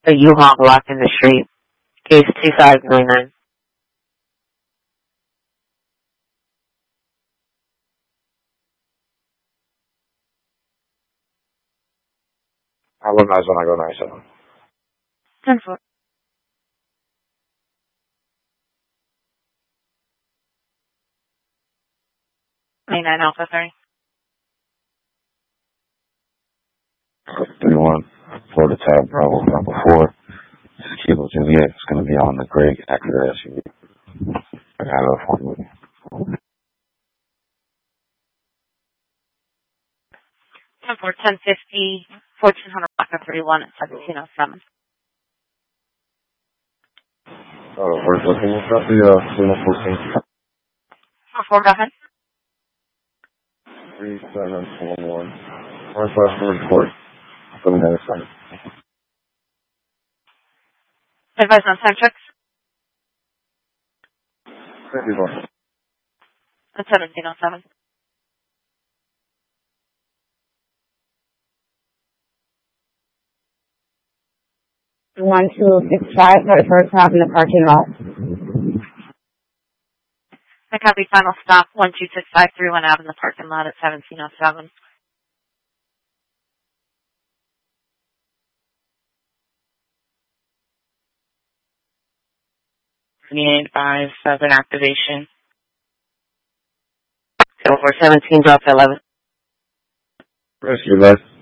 A U-Haul blocking the street. Case 2599. I look nice when I go 97. 10-4. Alpha 30. 31, Florida Tab, Bravo, number 4. This is Kilo Juliet. It's going to be on the Greg Acura SUV. I got a phone with you. 10-4, 1050, 1400 Block 31 at 1707. Where's looking at the 14? 4, go ahead. 3741. Northwest Report. 797. Advise on time checks. 54. At 1707. One, 2, 6, 5, for the first stop in the parking lot. I copy final stop 12653 out in the parking lot at 1707. 2857 activation. Over 17 drop 11. Rescue, Les.